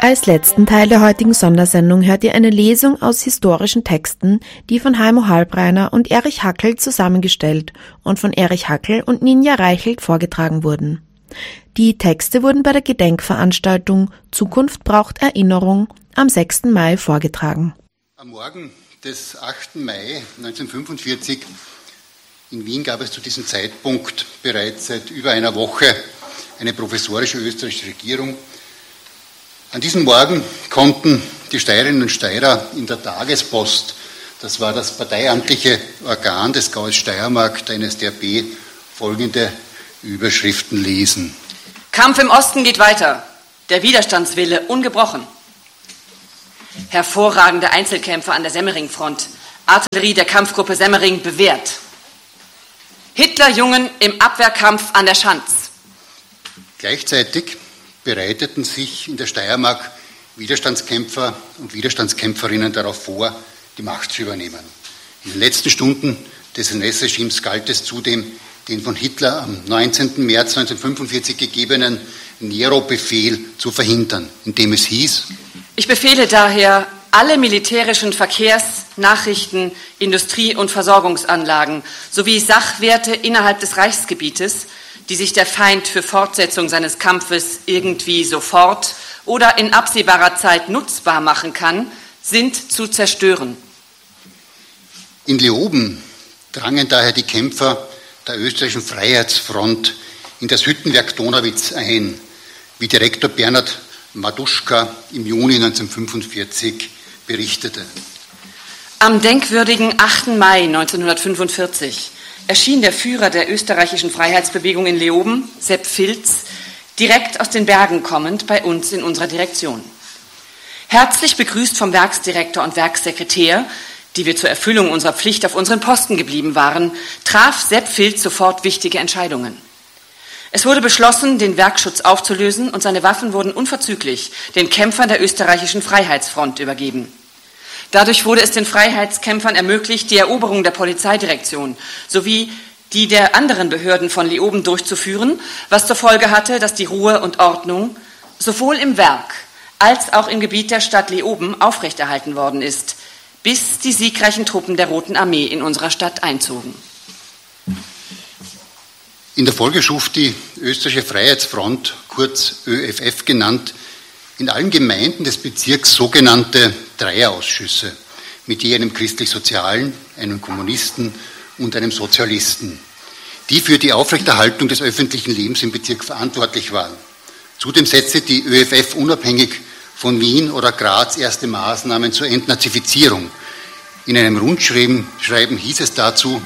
Als letzten Teil der heutigen Sondersendung hört ihr eine Lesung aus historischen Texten, die von Heimo Halbreiner und Erich Hackel zusammengestellt und von Erich Hackel und Ninja Reichelt vorgetragen wurden. Die Texte wurden bei der Gedenkveranstaltung Zukunft braucht Erinnerung am 6. Mai vorgetragen. Am Morgen des 8. Mai 1945 in Wien gab es zu diesem Zeitpunkt bereits seit über einer Woche eine provisorische österreichische Regierung. An diesem Morgen konnten die Steirerinnen und Steirer in der Tagespost, das war das parteiamtliche Organ des Gaues Steiermark, der NSDAP, folgende Überschriften lesen. Kampf im Osten geht weiter, der Widerstandswille ungebrochen. Hervorragende Einzelkämpfer an der Semmeringfront, Artillerie der Kampfgruppe Semmering bewährt. Hitlerjungen im Abwehrkampf an der Schanz. Gleichzeitig bereiteten sich in der Steiermark Widerstandskämpfer und Widerstandskämpferinnen darauf vor, die Macht zu übernehmen. In den letzten Stunden des NS-Regimes galt es zudem, den von Hitler am 19. März 1945 gegebenen Nero-Befehl zu verhindern, indem es hieß: Ich befehle daher, alle militärischen Verkehrs-, Nachrichten-, Industrie- und Versorgungsanlagen sowie Sachwerte innerhalb des Reichsgebietes, die sich der Feind für Fortsetzung seines Kampfes irgendwie sofort oder in absehbarer Zeit nutzbar machen kann, sind zu zerstören. In Leoben drangen daher die Kämpfer der österreichischen Freiheitsfront in das Hüttenwerk Donauwitz ein, wie Direktor Bernhard Maduschka im Juni 1945 berichtete. Am denkwürdigen 8. Mai 1945 erschien der Führer der österreichischen Freiheitsbewegung in Leoben, Sepp Filz, direkt aus den Bergen kommend bei uns in unserer Direktion. Herzlich begrüßt vom Werksdirektor und Werkssekretär, die wir zur Erfüllung unserer Pflicht auf unseren Posten geblieben waren, traf Sepp Filz sofort wichtige Entscheidungen. Es wurde beschlossen, den Werkschutz aufzulösen und seine Waffen wurden unverzüglich den Kämpfern der österreichischen Freiheitsfront übergeben. Dadurch wurde es den Freiheitskämpfern ermöglicht, die Eroberung der Polizeidirektion sowie die der anderen Behörden von Leoben durchzuführen, was zur Folge hatte, dass die Ruhe und Ordnung sowohl im Werk als auch im Gebiet der Stadt Leoben aufrechterhalten worden ist, bis die siegreichen Truppen der Roten Armee in unserer Stadt einzogen. In der Folge schuf die Österreichische Freiheitsfront, kurz ÖFF genannt, in allen Gemeinden des Bezirks sogenannte Dreierausschüsse mit je einem Christlich-Sozialen, einem Kommunisten und einem Sozialisten, die für die Aufrechterhaltung des öffentlichen Lebens im Bezirk verantwortlich waren. Zudem setzte die ÖFF unabhängig von Wien oder Graz erste Maßnahmen zur Entnazifizierung. In einem Rundschreiben hieß es dazu: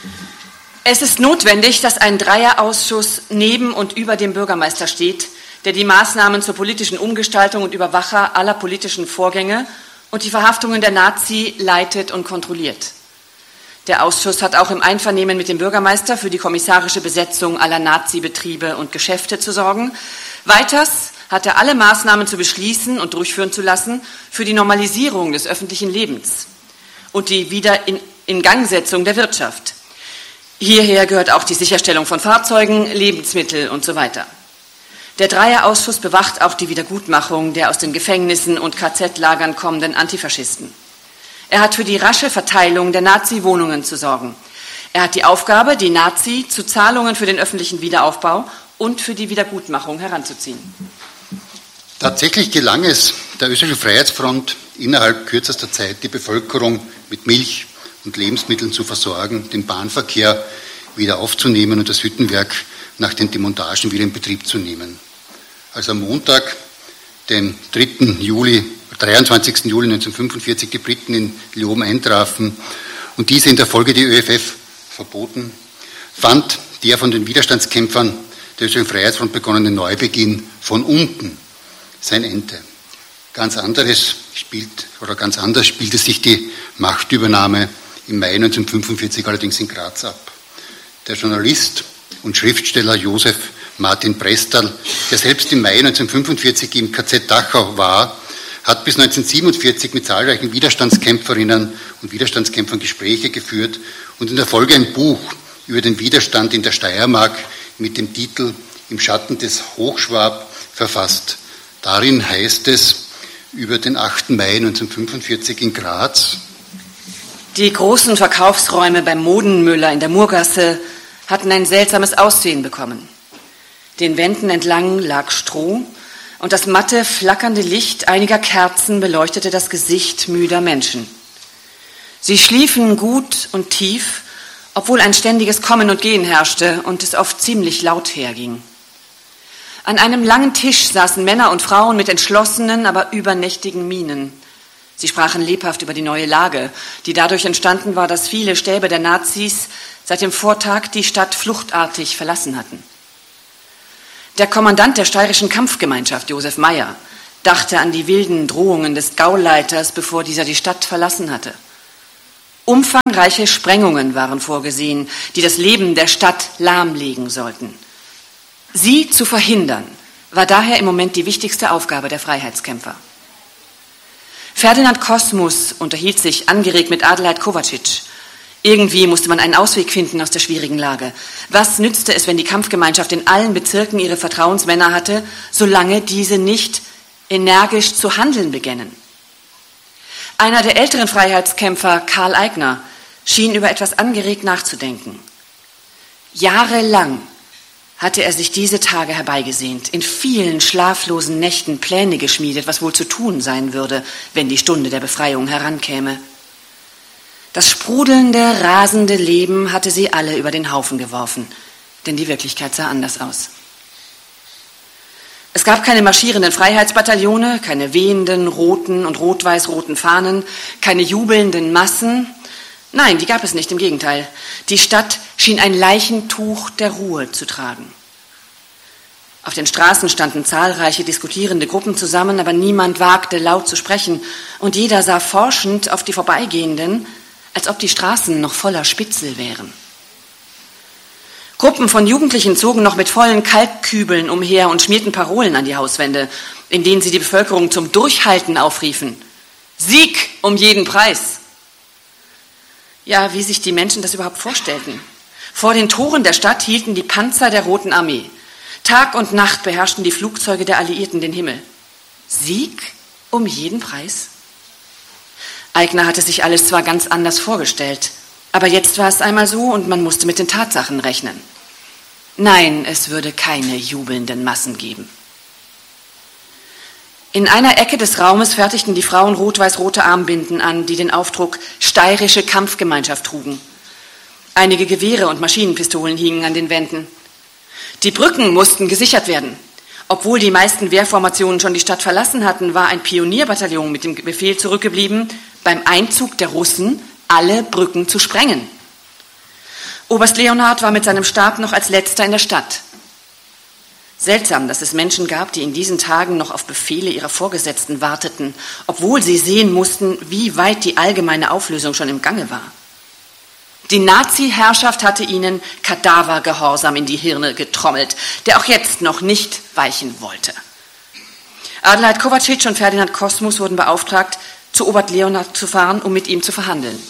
Es ist notwendig, dass ein Dreierausschuss neben und über dem Bürgermeister steht, der die Maßnahmen zur politischen Umgestaltung und Überwacher aller politischen Vorgänge und die Verhaftungen der Nazi leitet und kontrolliert. Der Ausschuss hat auch im Einvernehmen mit dem Bürgermeister für die kommissarische Besetzung aller Nazi-Betriebe und Geschäfte zu sorgen. Weiters hat er alle Maßnahmen zu beschließen und durchführen zu lassen für die Normalisierung des öffentlichen Lebens und die Wiederingangsetzung der Wirtschaft. Hierher gehört auch die Sicherstellung von Fahrzeugen, Lebensmittel und so weiter. Der Dreierausschuss bewacht auch die Wiedergutmachung der aus den Gefängnissen und KZ-Lagern kommenden Antifaschisten. Er hat für die rasche Verteilung der Nazi-Wohnungen zu sorgen. Er hat die Aufgabe, die Nazi zu Zahlungen für den öffentlichen Wiederaufbau und für die Wiedergutmachung heranzuziehen. Tatsächlich gelang es der Österreichischen Freiheitsfront, innerhalb kürzester Zeit die Bevölkerung mit Milch und Lebensmitteln zu versorgen, den Bahnverkehr wieder aufzunehmen und das Hüttenwerk nach den Demontagen wieder in Betrieb zu nehmen. Als am Montag, den 23. Juli 1945, die Briten in Leoben eintrafen und diese in der Folge die ÖFF verboten, fand der von den Widerstandskämpfern der Österreichischen Freiheitsfront begonnene Neubeginn von unten sein Ende. Ganz anders spielte sich die Machtübernahme im Mai 1945 allerdings in Graz ab. Der Journalist und Schriftsteller Josef Martin Prestal, der selbst im Mai 1945 im KZ Dachau war, hat bis 1947 mit zahlreichen Widerstandskämpferinnen und Widerstandskämpfern Gespräche geführt und in der Folge ein Buch über den Widerstand in der Steiermark mit dem Titel Im Schatten des Hochschwab verfasst. Darin heißt es: über den 8. Mai 1945 in Graz. Die großen Verkaufsräume beim Modenmüller in der Murgasse hatten ein seltsames Aussehen bekommen. Den Wänden entlang lag Stroh und das matte, flackernde Licht einiger Kerzen beleuchtete das Gesicht müder Menschen. Sie schliefen gut und tief, obwohl ein ständiges Kommen und Gehen herrschte und es oft ziemlich laut herging. An einem langen Tisch saßen Männer und Frauen mit entschlossenen, aber übernächtigen Mienen. Sie sprachen lebhaft über die neue Lage, die dadurch entstanden war, dass viele Stäbe der Nazis seit dem Vortag die Stadt fluchtartig verlassen hatten. Der Kommandant der steirischen Kampfgemeinschaft, Josef Meyer, dachte an die wilden Drohungen des Gauleiters, bevor dieser die Stadt verlassen hatte. Umfangreiche Sprengungen waren vorgesehen, die das Leben der Stadt lahmlegen sollten. Sie zu verhindern, war daher im Moment die wichtigste Aufgabe der Freiheitskämpfer. Ferdinand Kosmus unterhielt sich angeregt mit Adelheid Kovacic. Irgendwie musste man einen Ausweg finden aus der schwierigen Lage. Was nützte es, wenn die Kampfgemeinschaft in allen Bezirken ihre Vertrauensmänner hatte, solange diese nicht energisch zu handeln beginnen? Einer der älteren Freiheitskämpfer, Karl Eigner, schien über etwas angeregt nachzudenken. Jahrelang hatte er sich diese Tage herbeigesehnt, in vielen schlaflosen Nächten Pläne geschmiedet, was wohl zu tun sein würde, wenn die Stunde der Befreiung herankäme. Das sprudelnde, rasende Leben hatte sie alle über den Haufen geworfen, denn die Wirklichkeit sah anders aus. Es gab keine marschierenden Freiheitsbataillone, keine wehenden roten und rot-weiß-roten Fahnen, keine jubelnden Massen. Nein, die gab es nicht, im Gegenteil. Die Stadt schien ein Leichentuch der Ruhe zu tragen. Auf den Straßen standen zahlreiche diskutierende Gruppen zusammen, aber niemand wagte laut zu sprechen und jeder sah forschend auf die Vorbeigehenden, als ob die Straßen noch voller Spitzel wären. Gruppen von Jugendlichen zogen noch mit vollen Kalkkübeln umher und schmierten Parolen an die Hauswände, in denen sie die Bevölkerung zum Durchhalten aufriefen. Sieg um jeden Preis! Ja, wie sich die Menschen das überhaupt vorstellten. Vor den Toren der Stadt hielten die Panzer der Roten Armee. Tag und Nacht beherrschten die Flugzeuge der Alliierten den Himmel. Sieg um jeden Preis? Eigner hatte sich alles zwar ganz anders vorgestellt, aber jetzt war es einmal so und man musste mit den Tatsachen rechnen. Nein, es würde keine jubelnden Massen geben. In einer Ecke des Raumes fertigten die Frauen rot-weiß-rote Armbinden an, die den Aufdruck Steirische Kampfgemeinschaft trugen. Einige Gewehre und Maschinenpistolen hingen an den Wänden. Die Brücken mussten gesichert werden. Obwohl die meisten Wehrformationen schon die Stadt verlassen hatten, war ein Pionierbataillon mit dem Befehl zurückgeblieben, beim Einzug der Russen alle Brücken zu sprengen. Oberst Leonhard war mit seinem Stab noch als letzter in der Stadt. Seltsam, dass es Menschen gab, die in diesen Tagen noch auf Befehle ihrer Vorgesetzten warteten, obwohl sie sehen mussten, wie weit die allgemeine Auflösung schon im Gange war. Die Nazi-Herrschaft hatte ihnen Kadavergehorsam in die Hirne getrommelt, der auch jetzt noch nicht weichen wollte. Adelheid Kovacic und Ferdinand Kosmus wurden beauftragt, zu Oberst Leonhard zu fahren, um mit ihm zu verhandeln.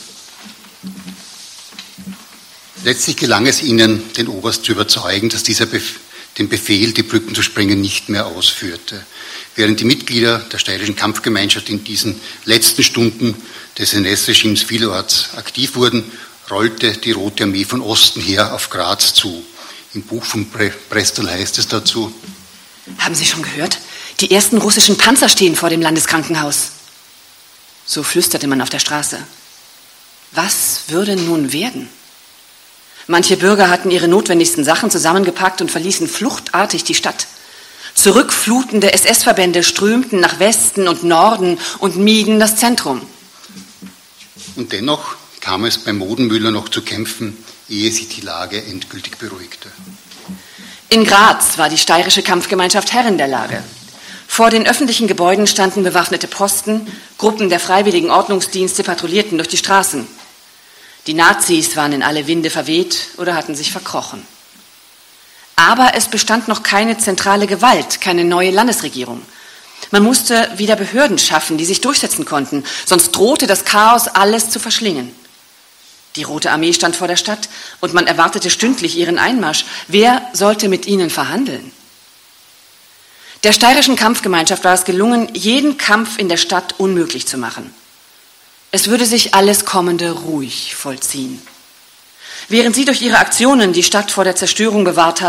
Letztlich gelang es ihnen, den Oberst zu überzeugen, dass dieser den Befehl, die Brücken zu sprengen, nicht mehr ausführte. Während die Mitglieder der steirischen Kampfgemeinschaft in diesen letzten Stunden des NS-Regimes vielerorts aktiv wurden, rollte die Rote Armee von Osten her auf Graz zu. Im Buch von Brestel heißt es dazu: Haben Sie schon gehört? Die ersten russischen Panzer stehen vor dem Landeskrankenhaus. So flüsterte man auf der Straße. Was würde nun werden? Manche Bürger hatten ihre notwendigsten Sachen zusammengepackt und verließen fluchtartig die Stadt. Zurückflutende SS-Verbände strömten nach Westen und Norden und mieden das Zentrum. Und dennoch kam es beim Modenmüller noch zu Kämpfen, ehe sich die Lage endgültig beruhigte. In Graz war die steirische Kampfgemeinschaft Herrin der Lage. Vor den öffentlichen Gebäuden standen bewaffnete Posten, Gruppen der freiwilligen Ordnungsdienste patrouillierten durch die Straßen. Die Nazis waren in alle Winde verweht oder hatten sich verkrochen. Aber es bestand noch keine zentrale Gewalt, keine neue Landesregierung. Man musste wieder Behörden schaffen, die sich durchsetzen konnten, sonst drohte das Chaos alles zu verschlingen. Die Rote Armee stand vor der Stadt und man erwartete stündlich ihren Einmarsch. Wer sollte mit ihnen verhandeln? Der steirischen Kampfgemeinschaft war es gelungen, jeden Kampf in der Stadt unmöglich zu machen. Es würde sich alles Kommende ruhig vollziehen. Während sie durch ihre Aktionen die Stadt vor der Zerstörung bewahrt